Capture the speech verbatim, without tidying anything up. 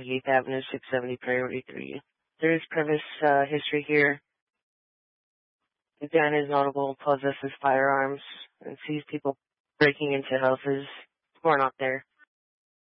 eighth Avenue, six seventy Priority three. There is previous uh, history here. The gun is notable, possesses firearms, and sees people breaking into houses who are not there.